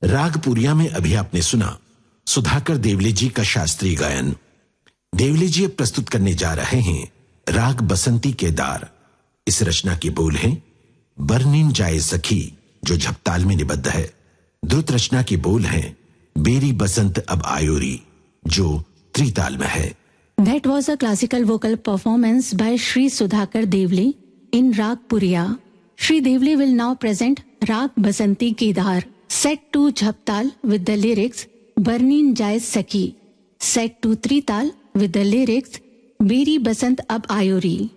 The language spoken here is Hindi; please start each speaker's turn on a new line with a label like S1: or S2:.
S1: रागपुरिया में अभी आपने सुना सुधाकर देवले जी का शास्त्रीय गायन। देवले जी अब प्रस्तुत करने जा रहे हैं राग बसंती केदार। इस रचना के बोल हैं बरनीन जाए सखी, जो झपताल में निबद्ध है। द्रुत रचना के बोल हैं बेरी बसंत अब आयोरी, जो त्रिताल में है।
S2: That was a classical vocal performance by Sri Sudhakar Devle in Rag Puriya. Sri Devle will now present Rag Basanti Kedar, set to Jhaptal with the lyrics Barnin Jai Sakhi, set to Trital with the lyrics Beri Basant Ab Ayori.